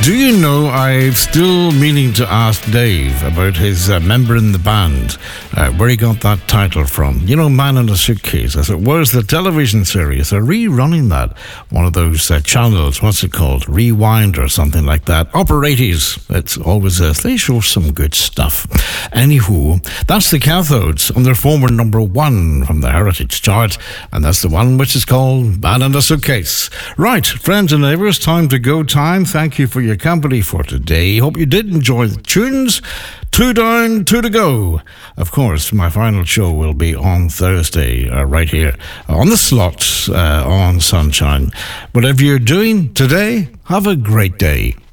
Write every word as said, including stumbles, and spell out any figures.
Do you know, I'm still meaning to ask Dave about his uh, member in the band, uh, where he got that title from. You know, Man in a Suitcase. I said, where's the television series? They're rerunning that. One of those uh, channels, what's it called? Rewind or something like that. Upper eighties. It's always, uh, they show some good stuff. Anywho, that's the Cathodes on their former number one from the Heritage Chart, and that's the one which is called Man in a Suitcase. Right, friends and neighbours, time to go time. Thank you for your company for today. Hope you did enjoy the tunes. Two down, two to go. Of course, my final show will be on Thursday, uh, right here on the slot uh, on Sunshine. Whatever you're doing today, have a great day.